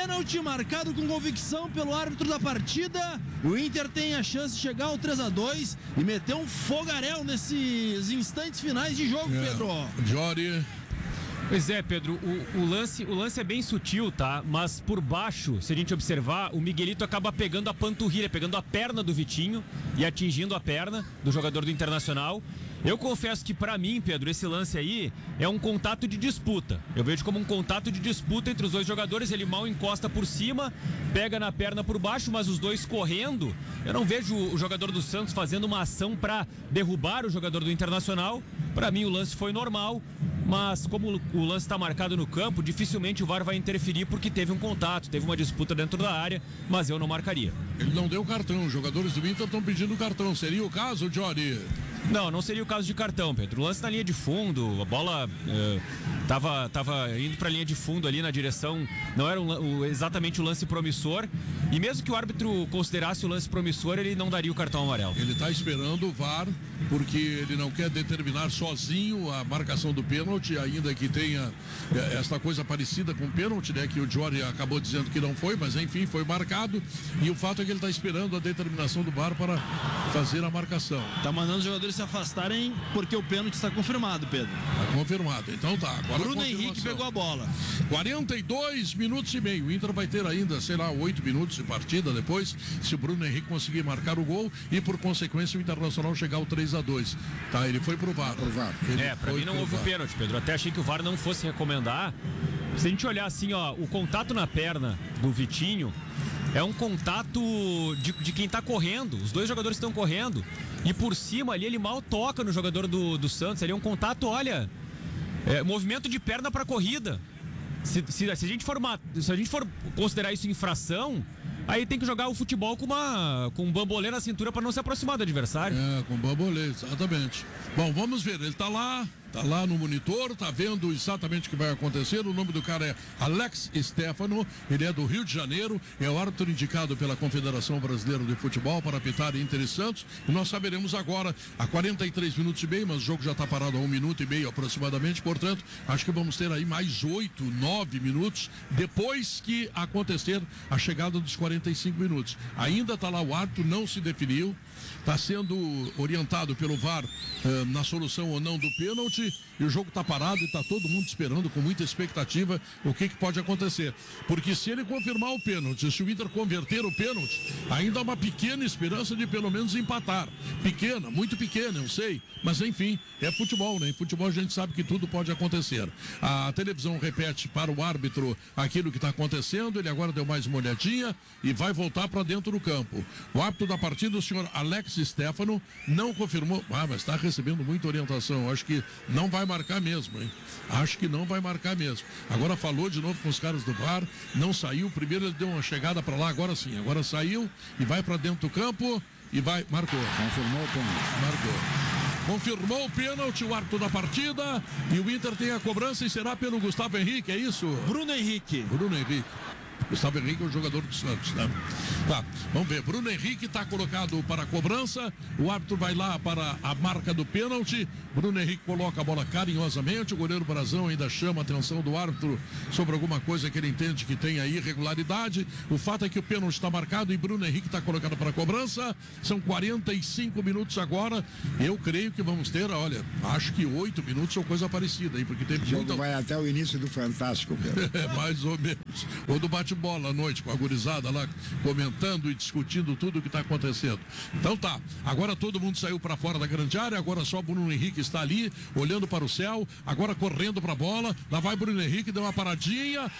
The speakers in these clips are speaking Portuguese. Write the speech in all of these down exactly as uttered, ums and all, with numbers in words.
Pênalti marcado com convicção pelo árbitro da partida. O Inter tem a chance de chegar ao três a dois e meter um fogaréu nesses instantes finais de jogo, é. Pedro. Jory. Pois é, Pedro, o, o, lance, o lance é bem sutil, tá? Mas por baixo, se a gente observar, o Miguelito acaba pegando a panturrilha, pegando a perna do Vitinho e atingindo a perna do jogador do Internacional. Eu confesso que pra mim, Pedro, esse lance aí é um contato de disputa. Eu vejo como um contato de disputa entre os dois jogadores. Ele mal encosta por cima, pega na perna por baixo, mas os dois correndo. Eu não vejo o jogador do Santos fazendo uma ação pra derrubar o jogador do Internacional. Pra mim o lance foi normal, mas como o lance está marcado no campo, dificilmente o V A R vai interferir porque teve um contato, teve uma disputa dentro da área, mas eu não marcaria. Ele não deu cartão, os jogadores do Inter estão pedindo cartão. Seria o caso, Jory? Não, não seria o caso de cartão, Pedro. O lance na linha de fundo, a bola eh, tava, tava indo pra linha de fundo ali na direção, não era um, o, exatamente o lance promissor. E mesmo que o árbitro considerasse o lance promissor, ele não daria o cartão amarelo. Ele tá esperando o V A R, porque ele não quer determinar sozinho a marcação do pênalti, ainda que tenha eh, esta coisa parecida com o pênalti, né? Que o Jory acabou dizendo que não foi, mas enfim, foi marcado. E o fato é que ele tá esperando a determinação do V A R para fazer a marcação. Tá mandando os jogadores se afastarem porque o pênalti está confirmado, Pedro. Tá confirmado, então tá. Agora Bruno Henrique pegou a bola. quarenta e dois minutos e meio. O Inter vai ter ainda, sei lá, oito minutos de partida depois, se o Bruno Henrique conseguir marcar o gol e por consequência o Internacional chegar ao três a dois. Tá, ele foi pro V A R. Pro V A R. Ele é, pra mim não houve o pênalti, Pedro. Até achei que o V A R não fosse recomendar. Se a gente olhar assim, ó, o contato na perna do Vitinho é um contato de, de quem tá correndo. Os dois jogadores estão correndo. E por cima ali ele mal toca no jogador do, do Santos. Ali é um contato, olha, é, movimento de perna pra corrida. Se, se, se, a gente for uma, se a gente for considerar isso infração, aí tem que jogar o futebol com uma com um bambolê na cintura para não se aproximar do adversário. É, com bambolê, exatamente. Bom, vamos ver, ele tá lá, tá lá no monitor, tá vendo exatamente o que vai acontecer. O nome do cara é Alex Stefano, ele é do Rio de Janeiro, é o árbitro indicado pela Confederação Brasileira de Futebol para apitar Inter e Santos. E nós saberemos agora, a quarenta e três minutos e meio, mas o jogo já tá parado há um minuto e meio aproximadamente, portanto, acho que vamos ter aí mais oito, nove minutos depois que acontecer a chegada dos quarenta e cinco minutos. Ainda tá lá o árbitro, não se definiu, está sendo orientado pelo V A R eh, na solução ou não do pênalti, e o jogo está parado e está todo mundo esperando com muita expectativa o que, que pode acontecer. Porque se ele confirmar o pênalti, se o Inter converter o pênalti, ainda há uma pequena esperança de pelo menos empatar. Pequena, muito pequena, eu sei, mas enfim, é futebol, né? Em futebol a gente sabe que tudo pode acontecer. A televisão repete para o árbitro aquilo que está acontecendo, ele agora deu mais uma olhadinha e vai voltar para dentro do campo. O árbitro da partida, o senhor Alex Stefano, não confirmou. Ah, mas está recebendo muita orientação. Acho que não vai marcar mesmo, hein? Acho que não vai marcar mesmo. Agora falou de novo com os caras do V A R, não saiu. Primeiro ele deu uma chegada para lá, agora sim. Agora saiu e vai para dentro do campo e vai, marcou. Confirmou o pênalti. Marcou. Confirmou o pênalti, o árbitro da partida, e o Inter tem a cobrança e será pelo Gustavo Henrique, é isso? Bruno Henrique. Bruno Henrique. Gustavo Henrique é o jogador do Santos, né? Tá, vamos ver. Bruno Henrique está colocado para a cobrança. O árbitro vai lá para a marca do pênalti. Bruno Henrique coloca a bola carinhosamente. O goleiro Brazão ainda chama a atenção do árbitro sobre alguma coisa que ele entende que tem aí irregularidade. O fato é que o pênalti está marcado e Bruno Henrique está colocado para a cobrança. São quarenta e cinco minutos agora. Eu creio que vamos ter, olha, acho que oito minutos ou coisa parecida, hein? Porque teve O jogo muita... vai até o início do Fantástico, Pedro. É, mais ou menos. Ou do bate-bola à noite, com a gurizada lá comentando e discutindo tudo o que está acontecendo. Então tá, agora todo mundo saiu para fora da grande área, agora só Bruno Henrique está ali, olhando para o céu, agora correndo para a bola, lá vai Bruno Henrique, deu uma paradinha,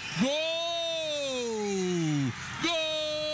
gol! Gol!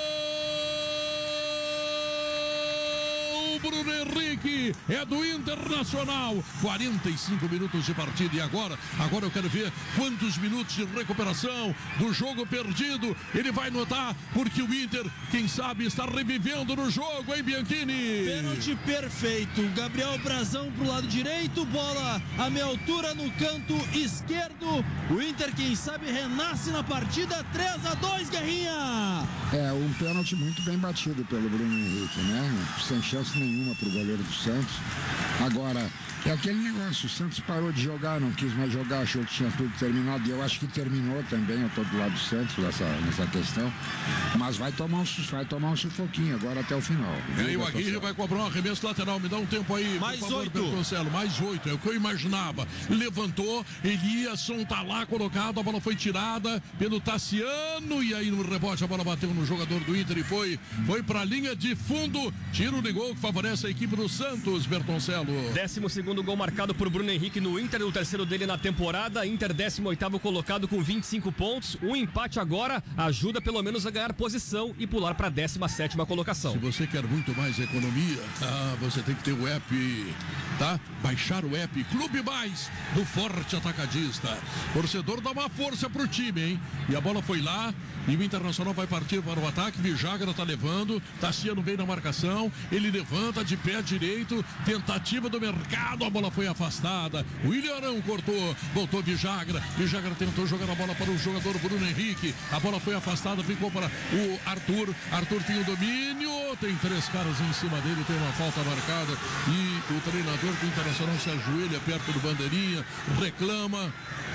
Bruno Henrique é do Internacional. quarenta e cinco minutos de partida e agora, agora eu quero ver quantos minutos de recuperação do jogo perdido ele vai notar, porque o Inter, quem sabe, está revivendo no jogo, hein, Bianchini? Pênalti perfeito. Gabriel Brazão pro lado direito, bola a meia altura no canto esquerdo. O Inter, quem sabe, renasce na partida. Três a dois, Guerrinha. É, um pênalti muito bem batido pelo Bruno Henrique, né? Sem chance nenhuma pro goleiro do Santos. Agora, é aquele negócio, o Santos parou de jogar, não quis mais jogar, achou que tinha tudo terminado, e eu acho que terminou também, eu estou do lado do Santos nessa, nessa questão, mas vai tomar, um, vai tomar um sufoquinho agora até o final. E aí o Aguirre vai cobrar um arremesso lateral, me dá um tempo aí, mais por favor, oito. Bertoncello, mais oito, é o que eu imaginava. Levantou, Eliasson tá lá colocado, a bola foi tirada pelo Tassiano, e aí no rebote a bola bateu no jogador do Inter e foi, foi pra linha de fundo, tiro de gol que favorece a equipe do Santos, Bertoncello. Décimo segundo gol marcado por Bruno Henrique no Inter, o terceiro dele na temporada. Inter décimo oitavo colocado com vinte e cinco pontos. O empate agora ajuda pelo menos a ganhar posição e pular para a décima sétima colocação. Se você quer muito mais economia, ah, você tem que ter o app, tá? Baixar o app Clube Mais do Forte Atacadista. Torcedor dá uma força pro time, hein? E a bola foi lá e o Internacional vai partir para o ataque. Vijagra tá levando, Tassiano bem na marcação, ele levanta de pé direito, tentativa do mercado, a bola foi afastada. O William Arão cortou, voltou Vijagra, Vijagra tentou jogar a bola para o jogador Bruno Henrique, a bola foi afastada, ficou para o Arthur, Arthur tem o domínio, tem três caras em cima dele, tem uma falta marcada e o treinador do Internacional se ajoelha perto do bandeirinha, reclama.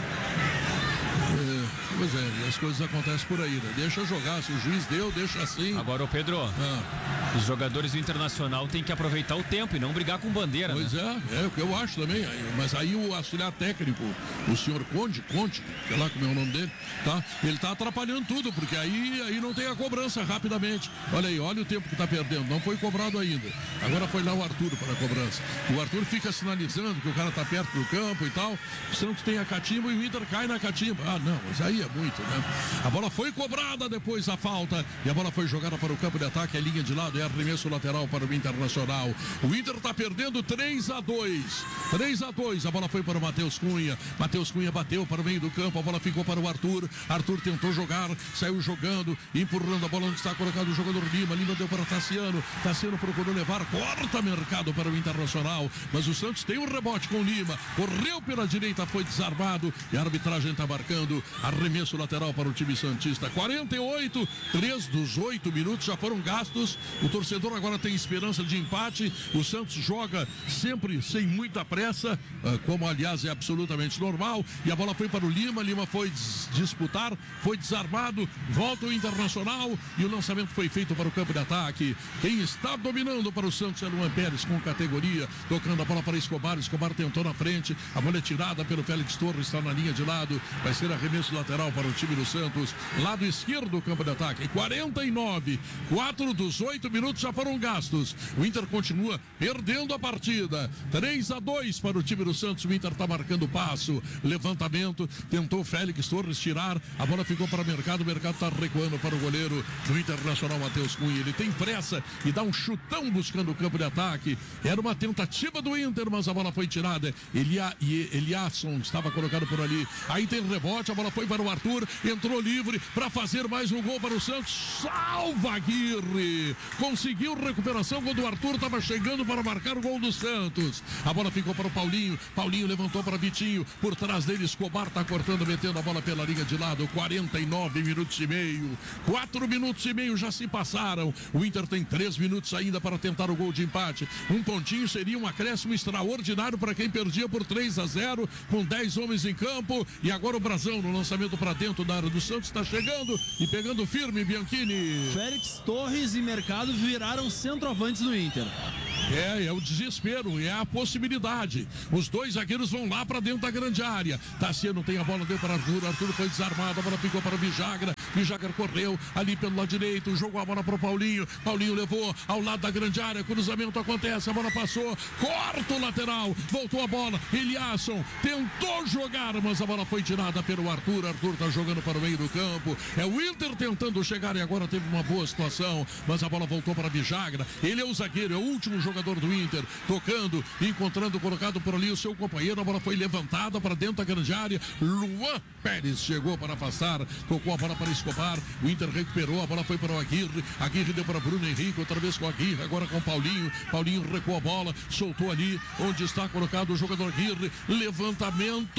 É, pois é, e as coisas acontecem por aí, né? Deixa jogar, se o juiz deu, deixa assim. Agora, ô Pedro, Ah. os jogadores do Internacional têm que aproveitar o tempo e não brigar com bandeira, Pois né? é, é o que eu acho também. Aí, mas aí o auxiliar técnico, o senhor Conde, Conte, sei lá como é o nome dele, tá? Ele tá atrapalhando tudo, porque aí, aí não tem a cobrança rapidamente. Olha aí, olha o tempo que tá perdendo, não foi cobrado ainda. Agora foi lá o Arthur para a cobrança. O Arthur fica sinalizando que o cara tá perto do campo e tal. O Santos tem a catimba e o Inter cai na catimba. Ah, não, mas aí é muito, né? A bola foi cobrada depois da falta e a bola foi jogada para o campo de ataque, é linha de lado, é arremesso lateral para o Internacional. O Inter está perdendo três a dois. três a dois, a bola foi para o Matheus Cunha. Matheus Cunha bateu para o meio do campo, a bola ficou para o Arthur. Arthur tentou jogar, saiu jogando, empurrando a bola onde está colocado o jogador Lima. Lima deu para Tassiano. Tassiano procurou levar, corta mercado para o Internacional, mas o Santos tem um rebote com o Lima. Correu pela direita, foi desarmado e a arbitragem está marcando arremesso lateral para o time santista. quarenta e oito, três dos oito minutos já foram gastos. O torcedor agora tem esperança de empate. O Santos joga sempre sem muita pressa, como aliás é absolutamente normal. E a bola foi para o Lima. Lima foi disputar, foi desarmado. Volta o Internacional e o lançamento foi feito para o campo de ataque. Quem está dominando para o Santos é Luan Pérez com categoria, tocando a bola para Escobar. Escobar tentou na frente. A bola é tirada pelo Félix Torres, está na linha de lado. Vai ser arremesso lateral para o time do Santos, lado esquerdo do campo de ataque. quarenta e nove, quatro dos oito minutos já foram gastos. O Inter continua perdendo a partida. três a dois para o time do Santos. O Inter está marcando o passo. Levantamento, tentou Félix Torres tirar. A bola ficou para o Mercado. O Mercado está recuando para o goleiro do Internacional, Matheus Cunha. Ele tem pressa e dá um chutão buscando o campo de ataque. Era uma tentativa do Inter, mas a bola foi tirada. Elia, Eliasson estava colocado por ali. Aí tem rebote, a bola foi para o Arthur, entrou livre para fazer mais um gol para o Santos. Salva Aguirre! Conseguiu recuperação quando o Arthur estava chegando para marcar o gol do Santos. A bola ficou para o Paulinho. Paulinho levantou para Vitinho. Por trás dele, Escobar está cortando, metendo a bola pela linha de lado. quarenta e nove minutos e meio. quatro minutos e meio já se passaram. O Inter tem três minutos ainda para tentar o gol de empate. Um pontinho seria um acréscimo extraordinário para quem perdia por três a zero, com dez homens em campo. E agora o Brasão no lançamento para dentro da área do Santos está chegando e pegando firme, Bianchini. Félix Torres e Mercado viraram centroavantes do Inter. É, é o desespero, é a possibilidade. Os dois zagueiros vão lá para dentro da grande área. Tassiano tem a bola, deu para Arthur. Arthur foi desarmado, a bola ficou para o Vijagra. Vijagra correu ali pelo lado direito, jogou a bola para o Paulinho. Paulinho levou ao lado da grande área. Cruzamento acontece, a bola passou. Corta o lateral, voltou a bola. Eliasson tentou jogar, mas a bola foi tirada pelo Arthur. Arthur está jogando para o meio do campo. É o Inter tentando chegar e agora teve uma boa situação, mas a bola voltou para Vijagra. Ele é o zagueiro, é o último jogador do Inter, tocando, encontrando, colocado por ali o seu companheiro. A bola foi levantada para dentro da grande área. Luan Pérez chegou para afastar, tocou a bola para Escobar. O Inter recuperou, a bola foi para o Aguirre. Aguirre deu para Bruno Henrique, outra vez com o Aguirre, agora com o Paulinho. Paulinho recuou a bola, soltou ali onde está colocado o jogador Aguirre. Levantamento.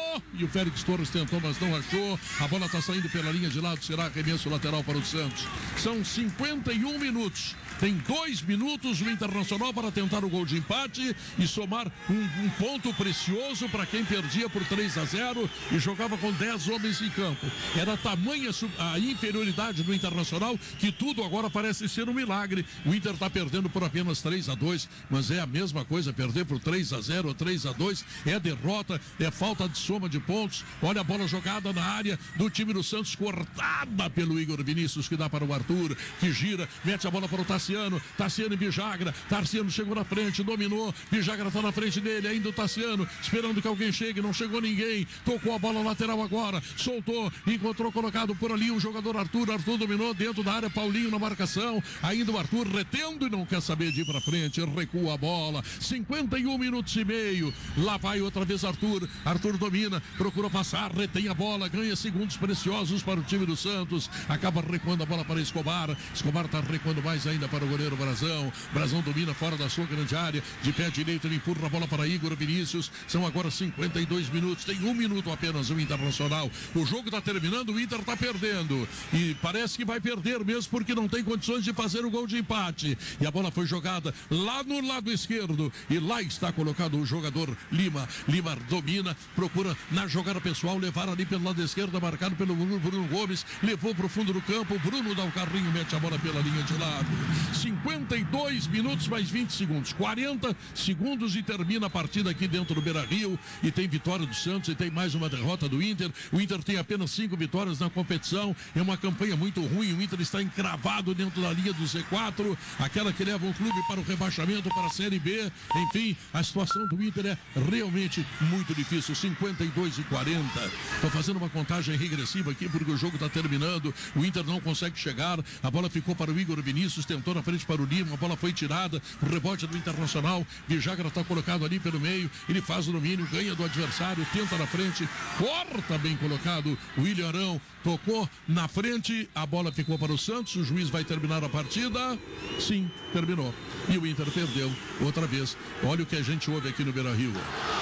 e o Félix Torres tentou, mas não achou. A bola está saindo pela linha de lado, será arremesso lateral para o Santos. São cinquenta e um minutos. Tem dois minutos o Internacional para tentar o gol de empate e somar um, um ponto precioso para quem perdia por três a zero e jogava com dez homens em campo. Era tamanha a inferioridade do Internacional que tudo agora parece ser um milagre. O Inter está perdendo por apenas três a dois, mas é a mesma coisa, perder por três a zero ou três a dois é derrota, é falta de soma de pontos. Olha a bola jogada na área do time do Santos, cortada pelo Igor Vinícius, que dá para o Arthur, que gira, mete a bola para o Tassiano. Tassiano e Bijagra. Tassiano chegou na frente, dominou. Bijagra está na frente dele, ainda o Tassiano, esperando que alguém chegue. Não chegou ninguém. Tocou a bola lateral agora. Soltou, encontrou colocado por ali o jogador Arthur. Arthur dominou dentro da área. Paulinho na marcação. Ainda o Arthur retendo e não quer saber de ir para frente. Recua a bola. cinquenta e um minutos e meio. Lá vai outra vez Arthur. Arthur domina, procura passar, retém a bola, ganha segundos preciosos para o time do Santos. Acaba recuando a bola para Escobar. Escobar está recuando mais ainda para o goleiro Brazão. Brazão domina fora da sua grande área. De pé direito ele empurra a bola para Igor Vinícius. São agora cinquenta e dois minutos. Tem um minuto apenas o Internacional. O jogo está terminando, o Inter está perdendo. E parece que vai perder mesmo porque não tem condições de fazer o gol de empate. E a bola foi jogada lá no lado esquerdo. E lá está colocado o jogador Lima. Lima domina, procura na jogada pessoal levar ali pelo lado esquerdo, marcado pelo Bruno Gomes. Levou para o fundo do campo. Bruno dá o carrinho, mete a bola pela linha de lado. cinquenta e dois minutos mais vinte segundos, quarenta segundos e termina a partida aqui dentro do Beira-Rio. E tem vitória do Santos e tem mais uma derrota do Inter. O Inter tem apenas cinco vitórias na competição. É uma campanha muito ruim. O Inter está encravado dentro da linha do Z quatro, aquela que leva o clube para o rebaixamento, para a Série B. Enfim, a situação do Inter é realmente muito difícil. cinquenta e dois e quarenta. Estou fazendo uma contagem regressiva aqui porque o jogo está terminando. O Inter não consegue chegar. A bola ficou para o Igor Vinícius, tentou na frente para o Lima, a bola foi tirada, o rebote do Internacional. Vijagra está colocado ali pelo meio, ele faz o domínio, ganha do adversário, tenta na frente, corta bem colocado. O William Arão tocou na frente, a bola ficou para o Santos. O juiz vai terminar a partida. Sim, terminou. E o Inter perdeu outra vez. Olha o que a gente ouve aqui no Beira-Rio.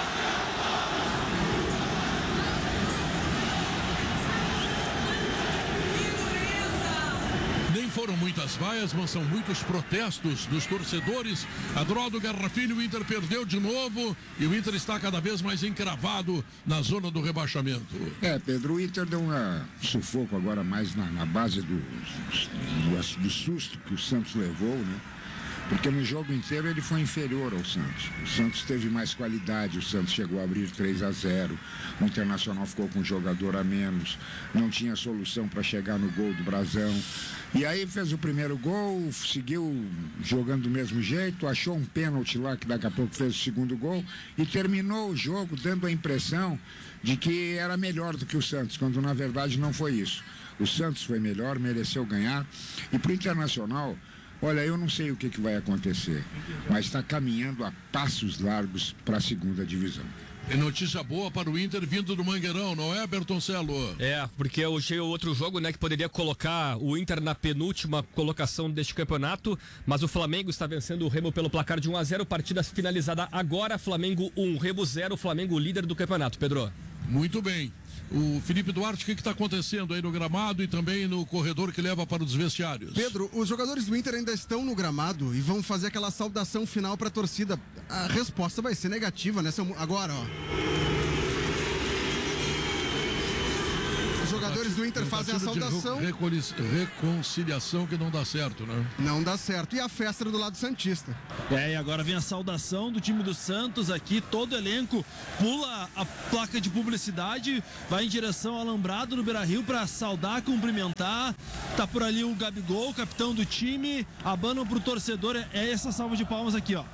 Foram muitas vaias, mas são muitos protestos dos torcedores. A draw do Garrafinho, o Inter perdeu de novo e o Inter está cada vez mais encravado na zona do rebaixamento. É, Pedro, o Inter deu um sufoco agora mais na, na base do, do, do susto que o Santos levou, né? Porque no jogo inteiro ele foi inferior ao Santos. O Santos teve mais qualidade, o Santos chegou a abrir três a zero, o Internacional ficou com um jogador a menos, não tinha solução para chegar no gol do Brazão. E aí fez o primeiro gol, seguiu jogando do mesmo jeito, achou um pênalti lá que daqui a pouco fez o segundo gol e terminou o jogo dando a impressão de que era melhor do que o Santos, quando na verdade não foi isso. O Santos foi melhor, mereceu ganhar. E para o Internacional, olha, eu não sei o que, que vai acontecer, mas está caminhando a passos largos para a segunda divisão. É notícia boa para o Inter vindo do Mangueirão, não é, Bertoncello? É, porque hoje é outro jogo, né, que poderia colocar o Inter na penúltima colocação deste campeonato, mas o Flamengo está vencendo o Remo pelo placar de um a zero, partida finalizada agora, Flamengo um, Remo zero, Flamengo líder do campeonato, Pedro. Muito bem. O Felipe Duarte, o que está acontecendo aí no gramado e também no corredor que leva para os vestiários? Pedro, os jogadores do Inter ainda estão no gramado e vão fazer aquela saudação final para a torcida. A resposta vai ser negativa, né? Agora, ó. Os jogadores do Inter fazem a saudação. Reconciliação que não dá certo, né? Não dá certo. E a festa do lado santista. É, e agora vem a saudação do time do Santos aqui, todo elenco pula a placa de publicidade, vai em direção ao alambrado no Beira-Rio para saudar, cumprimentar. Tá por ali o Gabigol, capitão do time, abanam pro torcedor. É essa salva de palmas aqui, ó.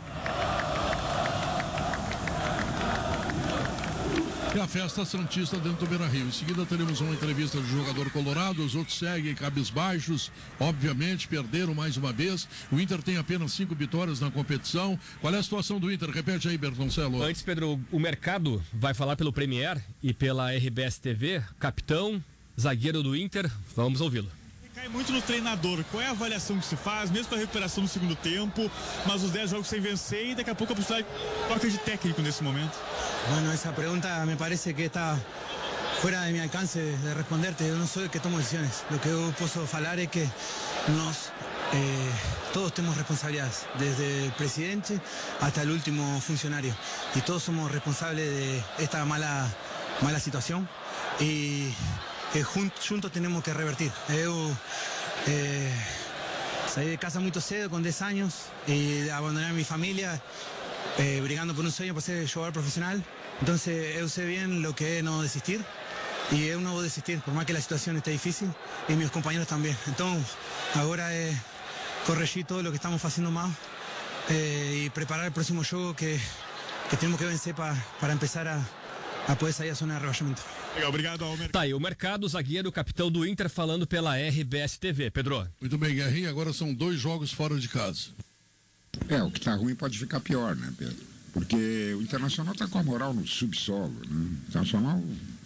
É a festa santista dentro do Beira-Rio. Em seguida teremos uma entrevista do jogador colorado, os outros seguem cabisbaixos, obviamente perderam mais uma vez. O Inter tem apenas cinco vitórias na competição. Qual é a situação do Inter? Repete aí, Bertoncello. Antes, Pedro, o mercado vai falar pelo Premier e pela R B S T V, capitão, zagueiro do Inter, vamos ouvi-lo. Cai muito no treinador. Qual é a avaliação que se faz, mesmo com a recuperação no segundo tempo, mas os dez jogos sem vencer e daqui a pouco a possibilidade de troca de técnico nesse momento? Bueno, esa pregunta me parece que está fuera de mi alcance de responderte. Yo no soy el que tomo decisiones. Lo que yo puedo hablar es que nos, eh, todos tenemos responsabilidades, desde el presidente hasta el último funcionario. Y todos somos responsables de esta mala, mala situación. Y que juntos tenemos que revertir. Yo eh, salí de casa muy cedo, con diez años, y abandoné a mi familia, eh, brigando por un sueño para ser jugador profesional. Entonces yo sé bien lo que es no desistir, y yo no voy a desistir, por más que la situación esté difícil, y mis compañeros también. Entonces ahora es corregir todo lo que estamos haciendo mal, eh, y preparar el próximo juego que, que tenemos que vencer para, para empezar a, a poder sair da zona de rebaixamento. Obrigado, Almer. Tá aí o Mercado, zagueiro, capitão do Inter, falando pela R B S T V. Pedro. Muito bem, Guerrinha, agora são dois jogos fora de casa. É, o que tá ruim pode ficar pior, né, Pedro? Porque o Internacional tá com a moral no subsolo, né? O Internacional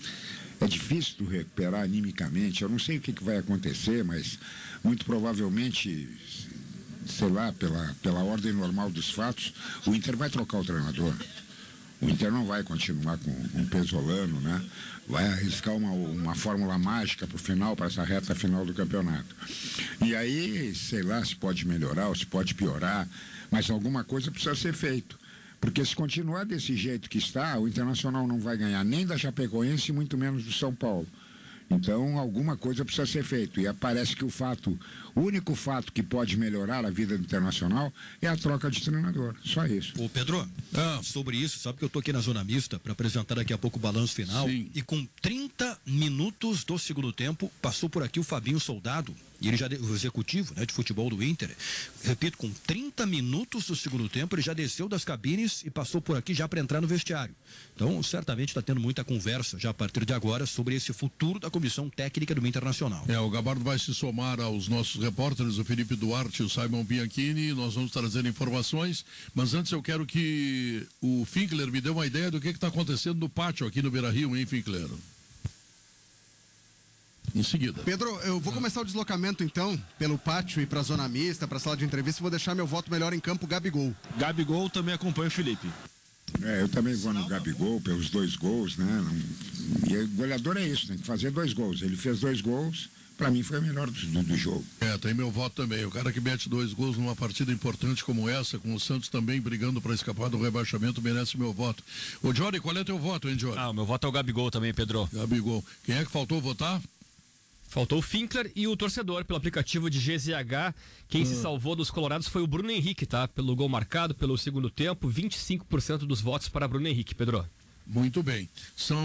é difícil de recuperar animicamente. Eu não sei o que, que vai acontecer, mas muito provavelmente, sei lá, pela, pela ordem normal dos fatos, o Inter vai trocar o treinador. O Inter não vai continuar com o Pesolano, né? Vai arriscar uma, uma fórmula mágica para o final, para essa reta final do campeonato. E aí, sei lá, se pode melhorar ou se pode piorar, mas alguma coisa precisa ser feito. Porque se continuar desse jeito que está, o Internacional não vai ganhar nem da Chapecoense, muito menos do São Paulo. Então, alguma coisa precisa ser feito. E parece que o fato, o único fato que pode melhorar a vida do Internacional é a troca de treinador. Só isso. Ô Pedro, ah. sobre isso, sabe que eu tô aqui na zona mista para apresentar daqui a pouco o balanço final. Sim. E com trinta minutos do segundo tempo, passou por aqui o Fabinho Soldado, e ele já, o executivo, né, de futebol do Inter. Repito, com trinta minutos do segundo tempo, ele já desceu das cabines e passou por aqui já para entrar no vestiário. Então, certamente está tendo muita conversa já a partir de agora sobre esse futuro da comissão técnica do Internacional. É, o Gabardo vai se somar aos nossos repórteres, o Felipe Duarte e o Simon Bianchini. Nós vamos trazer informações, mas antes eu quero que o Finkler me dê uma ideia do que está acontecendo no pátio aqui no Beira-Rio, hein, Finkler? Em seguida. Pedro, eu vou começar o deslocamento então, pelo pátio e para a zona mista, para a sala de entrevista, e vou deixar meu voto melhor em campo, Gabigol. Gabigol também acompanha o Felipe. É, eu também vou no Gabigol pelos dois gols, né? E o goleador é isso, tem que fazer dois gols. Ele fez dois gols, para mim foi o melhor do, do, do jogo. É, tem meu voto também. O cara que mete dois gols numa partida importante como essa, com o Santos também brigando para escapar do rebaixamento, merece meu voto. Ô, Johnny, qual é teu voto, hein, Johnny? Ah, o meu voto é o Gabigol também, Pedro. Gabigol. Quem é que faltou votar? Faltou o Finkler e o torcedor pelo aplicativo de G Z H. Quem ah. se salvou dos colorados foi o Bruno Henrique, tá? Pelo gol marcado, pelo segundo tempo, vinte e cinco por cento dos votos para Bruno Henrique, Pedro. Muito bem. São...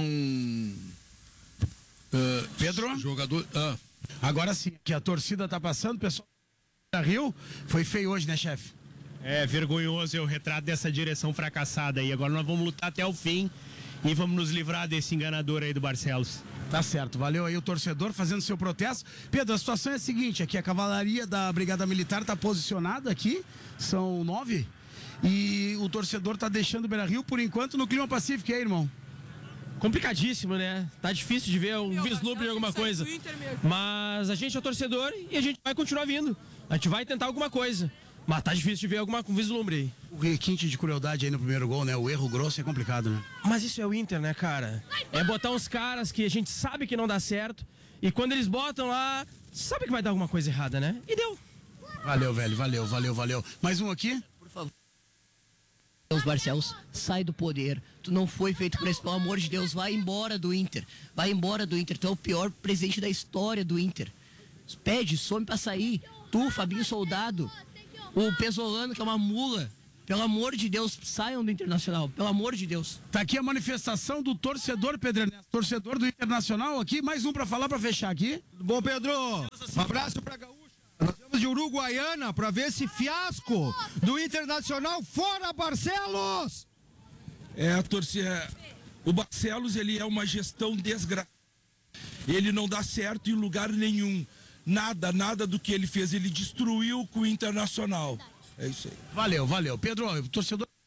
Uh, Pedro? Jogador... Ah. Agora sim, que a torcida tá passando, pessoal da Rio, foi feio hoje, né, chefe? É vergonhoso, é o retrato dessa direção fracassada aí. Agora nós vamos lutar até o fim e vamos nos livrar desse enganador aí do Barcelos. Tá certo, valeu aí o torcedor fazendo seu protesto. Pedro, a situação é a seguinte, aqui a cavalaria da Brigada Militar tá posicionada aqui, são nove, e o torcedor tá deixando o Beira-Rio por enquanto no clima pacífico, e aí, irmão? Complicadíssimo, né? Tá difícil de ver um vislumbre de alguma coisa. Mas a gente é torcedor e a gente vai continuar vindo. A gente vai tentar alguma coisa. Mas tá difícil de ver alguma vislumbre aí. O requinte de crueldade aí no primeiro gol, né? O erro grosso é complicado, né? Mas isso é o Inter, né, cara? É botar uns caras que a gente sabe que não dá certo. E quando eles botam lá, sabe que vai dar alguma coisa errada, né? E deu. Valeu, velho. Valeu, valeu, valeu. Mais um aqui? Por favor. Os Barcelos, sai do poder. Tu não foi feito pra isso, pelo amor de Deus. Vai embora do Inter. Vai embora do Inter. Tu é o pior presidente da história do Inter. Pede, some pra sair. Tu, Fabinho Soldado, o Pesolano, que é uma mula. Pelo amor de Deus, saiam do Internacional. Pelo amor de Deus. Tá aqui a manifestação do torcedor, Pedro Ernesto. Torcedor do Internacional aqui. Mais um pra falar, pra fechar aqui. Tudo bom, Pedro? Um abraço pra Gaúcha. Nós temos de Uruguaiana pra ver esse fiasco do Internacional. Fora, Barcelos! É, a torcida... O Barcelos, ele é uma gestão desgraçada. Ele não dá certo em lugar nenhum. Nada, nada do que ele fez. Ele destruiu com o Internacional. É isso aí. Valeu, valeu. Pedro, o torcedor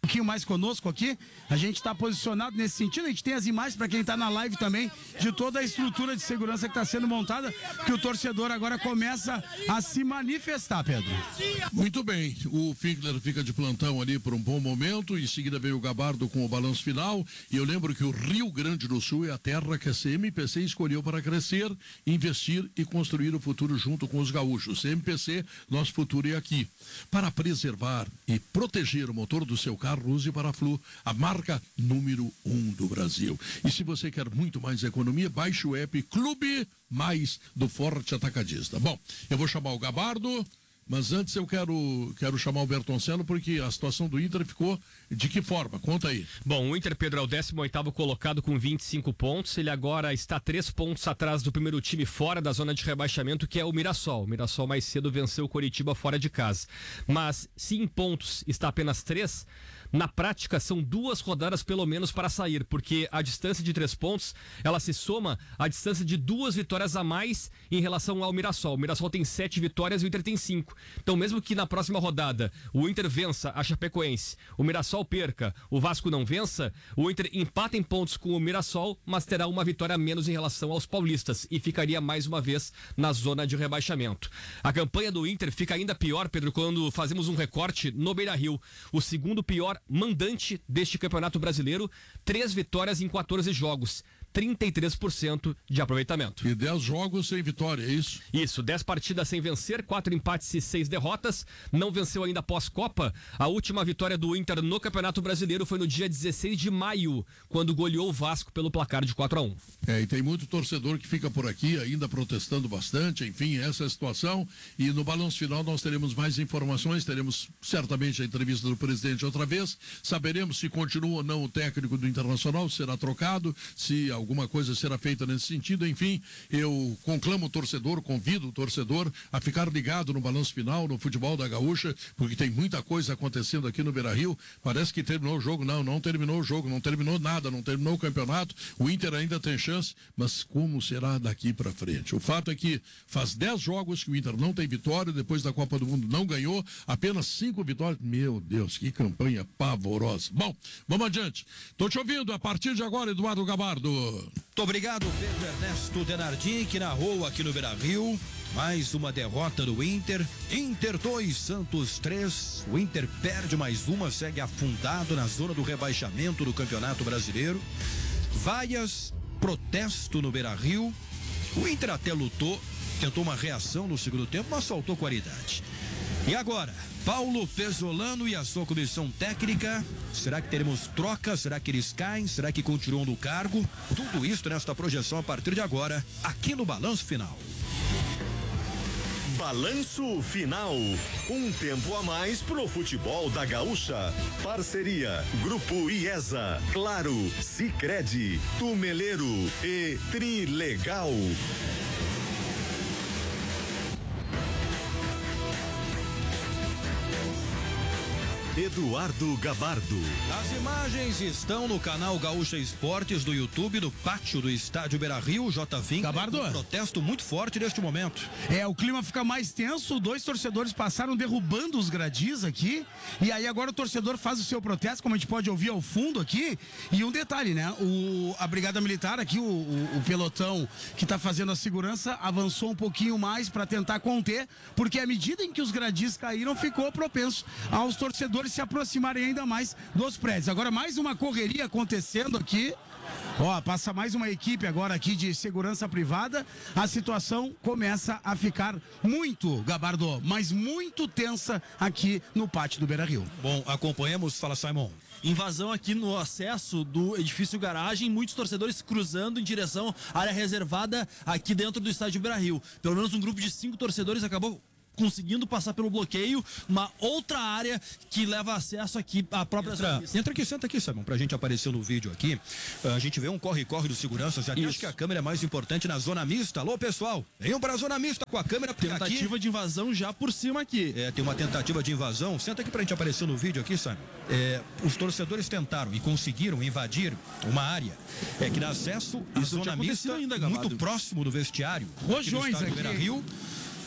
pouquinho mais conosco aqui. A gente está posicionado nesse sentido. A gente tem as imagens para quem está na live também de toda a estrutura de segurança que está sendo montada, que o torcedor agora começa a se manifestar, Pedro. Muito bem, o Finkler fica de plantão ali por um bom momento, em seguida vem o Gabardo com o balanço final, e eu lembro que o Rio Grande do Sul é a terra que a C M P C escolheu para crescer, investir e construir o futuro junto com os gaúchos. C M P C, nosso futuro é aqui. Para preservar e proteger o motor do seu carro, use Paraflu, a marca número um do Brasil. E se você quer muito mais economia, baixe o app Clube Mais do Forte Atacadista. Bom, eu vou chamar o Gabardo, mas antes eu quero, quero chamar o Bertoncello, porque a situação do Inter ficou de que forma? Conta aí. Bom, o Inter, Pedro, é o décimo oitavo colocado com vinte e cinco pontos. Ele agora está três pontos atrás do primeiro time fora da zona de rebaixamento, que é o Mirassol. O Mirassol mais cedo venceu o Coritiba fora de casa. Mas se em pontos está apenas três, na prática são duas rodadas pelo menos para sair, porque a distância de três pontos, ela se soma à distância de duas vitórias a mais em relação ao Mirassol. O Mirassol tem sete vitórias e o Inter tem cinco. Então, mesmo que na próxima rodada o Inter vença a Chapecoense, o Mirassol perca, o Vasco não vença, o Inter empata em pontos com o Mirassol, mas terá uma vitória a menos em relação aos paulistas e ficaria mais uma vez na zona de rebaixamento. A campanha do Inter fica ainda pior, Pedro, quando fazemos um recorte no Beira-Rio. O segundo pior mandante deste Campeonato Brasileiro, três vitórias em quatorze jogos. trinta e três por cento de aproveitamento. E dez jogos sem vitória, é isso? Isso, dez partidas sem vencer, quatro empates e seis derrotas. Não venceu ainda pós-Copa. A última vitória do Inter no Campeonato Brasileiro foi no dia dezesseis de maio, quando goleou o Vasco pelo placar de quatro a um. É, e tem muito torcedor que fica por aqui ainda protestando bastante, enfim, essa é a situação. E no balanço final nós teremos mais informações, teremos certamente a entrevista do presidente outra vez, saberemos se continua ou não o técnico do Internacional, se será trocado, se alguma coisa será feita nesse sentido. Enfim, eu conclamo o torcedor, convido o torcedor a ficar ligado no balanço final, no futebol da Gaúcha, porque tem muita coisa acontecendo aqui no Beira-Rio. Parece que terminou o jogo. Não, não terminou o jogo, não terminou nada, não terminou o campeonato. O Inter ainda tem chance, mas como será daqui para frente? O fato é que faz dez jogos que o Inter não tem vitória, depois da Copa do Mundo não ganhou, apenas cinco vitórias. Meu Deus, que campanha pavorosa. Bom, vamos adiante. Tô te ouvindo a partir de agora, Eduardo Gabardo. Muito obrigado, Pedro Ernesto Denardim, que narrou aqui no Beira-Rio. Mais uma derrota do Inter. Inter dois, Santos três. O Inter perde mais uma, segue afundado na zona do rebaixamento do Campeonato Brasileiro. Vaias, protesto no Beira-Rio. O Inter até lutou, tentou uma reação no segundo tempo, mas faltou qualidade. E agora, Paulo Pesolano e a sua comissão técnica, será que teremos troca? Será que eles caem? Será que continuam no cargo? Tudo isso nesta projeção a partir de agora, aqui no Balanço Final. Balanço Final, um tempo a mais pro futebol da Gaúcha. Parceria, Grupo IESA, Claro, Sicredi, Tumeleiro e Trilegal. Eduardo Gabardo. As imagens estão no canal Gaúcha Esportes do YouTube, do pátio do estádio Beira-Rio. J. Vink, Gabardo, um protesto muito forte neste momento. É, o clima fica mais tenso, dois torcedores passaram derrubando os gradis aqui, e aí agora o torcedor faz o seu protesto, como a gente pode ouvir ao fundo aqui. E um detalhe, né, o, a Brigada Militar aqui, o, o, o pelotão que está fazendo a segurança, avançou um pouquinho mais para tentar conter, porque à medida em que os gradis caíram, ficou propenso aos torcedores se aproximarem ainda mais dos prédios. Agora mais uma correria acontecendo aqui. Ó, passa mais uma equipe agora aqui de segurança privada. A situação começa a ficar muito, Gabardo, mas muito tensa aqui no pátio do Beira-Rio. Bom, acompanhamos, fala Simon. Invasão aqui no acesso do edifício garagem, muitos torcedores cruzando em direção à área reservada aqui dentro do estádio Beira-Rio. Pelo menos um grupo de cinco torcedores acabou conseguindo passar pelo bloqueio, uma outra área que leva acesso aqui à própria entra, entra aqui, senta aqui, Simon, pra gente aparecer no vídeo aqui. A gente vê um corre-corre dos seguranças, até acho que a câmera é mais importante na zona mista. Alô, pessoal, venham pra zona mista com a câmera. Tentativa aqui. de invasão já por cima aqui. É, tem uma tentativa de invasão. Senta aqui pra gente aparecer no vídeo aqui, Simon. É, os torcedores tentaram e conseguiram invadir uma área é, que dá acesso à zona mista, ainda, muito próximo do vestiário. Rojões aqui. Beira-Rio.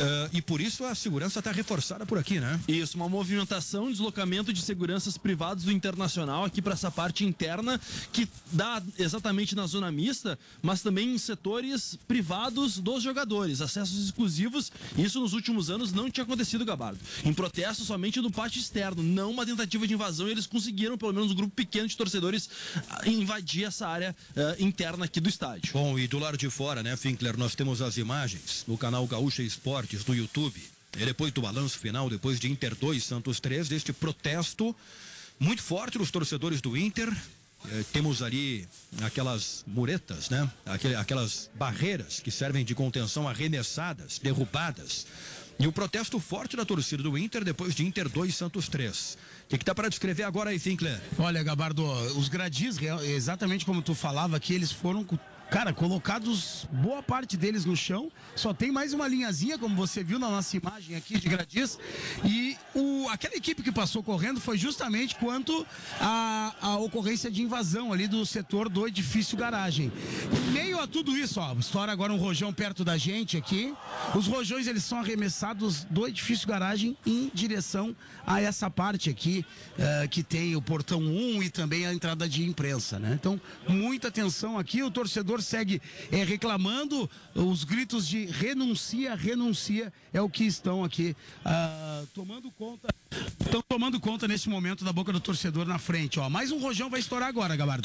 Uh, e por isso a segurança está reforçada por aqui, né? Isso, uma movimentação, deslocamento de seguranças privados do Internacional aqui para essa parte interna, que dá exatamente na zona mista, mas também em setores privados dos jogadores, acessos exclusivos. Isso nos últimos anos não tinha acontecido, Gabardo. Em protesto somente no pátio externo, não uma tentativa de invasão, e eles conseguiram, pelo menos um grupo pequeno de torcedores, invadir essa área uh, interna aqui do estádio. Bom, e do lado de fora, né, Finkler, nós temos as imagens no canal Gaúcha Esportes do YouTube. E depois do balanço final, depois de Inter dois, Santos três, deste protesto muito forte dos torcedores do Inter. Eh, temos ali aquelas muretas, né? Aquele, aquelas barreiras que servem de contenção arremessadas, derrubadas. E o protesto forte da torcida do Inter depois de Inter dois, Santos três. O que, que dá para descrever agora aí, Finkler? Olha, Gabardo, os gradis, exatamente como tu falava aqui, eles foram... Cara, colocados boa parte deles no chão, só tem mais uma linhazinha, como você viu na nossa imagem aqui de gradis, e o, aquela equipe que passou correndo foi justamente quanto a, a ocorrência de invasão ali do setor do edifício garagem. Em meio a tudo isso, ó, estoura agora um rojão perto da gente aqui, os rojões eles são arremessados do edifício garagem em direção a essa parte aqui, uh, que tem o portão um e também a entrada de imprensa, né? Então, muita atenção aqui, o torcedor segue é, reclamando, os gritos de renuncia, renuncia, é o que estão aqui uh, tomando conta, estão tomando conta nesse momento da boca do torcedor na frente, ó. Mais um rojão vai estourar agora, Gabardo.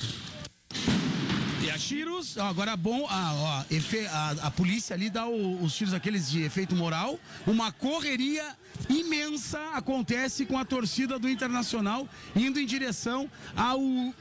E a tiros, ó, agora bom, a, ó, efe, a, a polícia ali dá o, os tiros aqueles de efeito moral, uma correria imensa acontece com a torcida do Internacional indo em direção ao...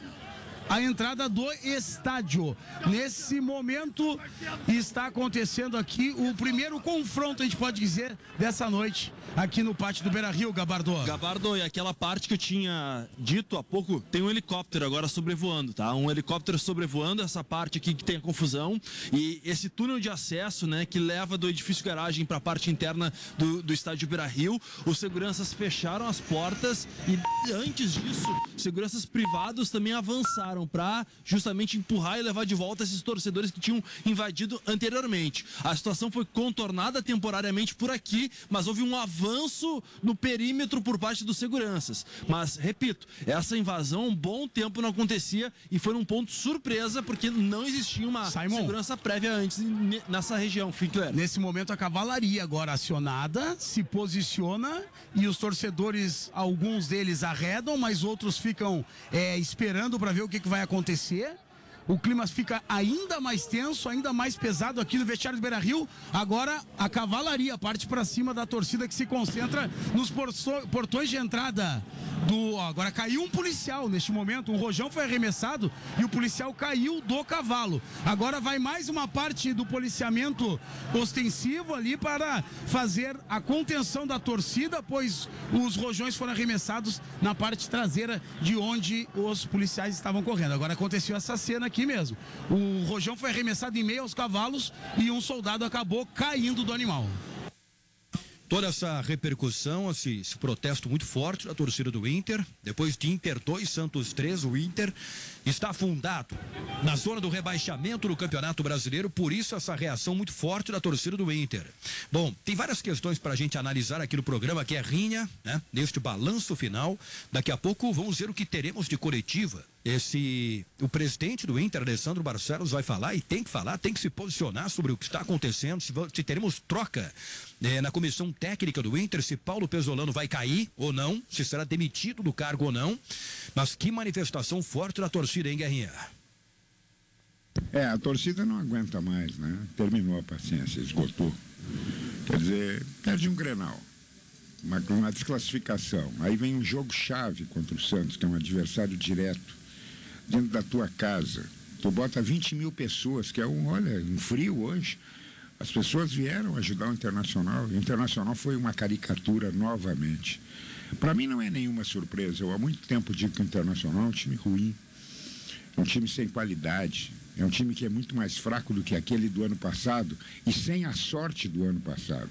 a entrada do estádio. Nesse momento está acontecendo aqui o primeiro confronto, a gente pode dizer, dessa noite aqui no pátio do Beira-Rio, Gabardo. Gabardo, e aquela parte que eu tinha dito há pouco, tem um helicóptero agora sobrevoando, tá? Um helicóptero sobrevoando essa parte aqui que tem a confusão, e esse túnel de acesso, né, que leva do edifício garagem para a parte interna do, do estádio Beira-Rio. Os seguranças fecharam as portas e antes disso, seguranças privados também avançaram para justamente empurrar e levar de volta esses torcedores que tinham invadido anteriormente. A situação foi contornada temporariamente por aqui, mas houve um avanço no perímetro por parte dos seguranças. Mas, repito, essa invasão um bom tempo não acontecia e foi um ponto surpresa porque não existia uma Simon, segurança prévia antes nessa região, Finkler. Nesse momento a cavalaria agora acionada se posiciona e os torcedores, alguns deles arredam, mas outros ficam é, esperando para ver o que, que vai acontecer. O clima fica ainda mais tenso, ainda mais pesado aqui no vestiário do Beira-Rio. Agora a cavalaria parte para cima da torcida que se concentra nos portões de entrada do... Ó, agora caiu um policial neste momento, um rojão foi arremessado e o policial caiu do cavalo. Agora vai mais uma parte do policiamento ostensivo ali para fazer a contenção da torcida, pois os rojões foram arremessados na parte traseira de onde os policiais estavam correndo. Agora aconteceu essa cena aqui mesmo. O rojão foi arremessado em meio aos cavalos e um soldado acabou caindo do animal. Toda essa repercussão, esse, esse protesto muito forte da torcida do Inter, depois de Inter dois, Santos três, o Inter está afundado na zona do rebaixamento do Campeonato Brasileiro, por isso essa reação muito forte da torcida do Inter. Bom, tem várias questões para a gente analisar aqui no programa, que é rinha, né? Neste balanço final, daqui a pouco vamos ver o que teremos de coletiva. Esse, o presidente do Inter, Alessandro Barcelos, vai falar e tem que falar, tem que se posicionar sobre o que está acontecendo, se, se teremos troca é, na comissão técnica do Inter, se Paulo Pezzolano vai cair ou não, se será demitido do cargo ou não, mas que manifestação forte da torcida, hein, Guerrinha? É, a torcida não aguenta mais, né? Terminou a paciência, esgotou. Quer dizer, perde um Grenal. Uma, uma desclassificação. Aí vem um jogo chave contra o Santos, que é um adversário direto, dentro da tua casa. Tu bota vinte mil pessoas, que é um, olha, um frio hoje. As pessoas vieram ajudar o Internacional. O Internacional foi uma caricatura novamente. Para mim não é nenhuma surpresa. Eu há muito tempo digo que o Internacional é um time ruim. É um time sem qualidade. É um time que é muito mais fraco do que aquele do ano passado e sem a sorte do ano passado.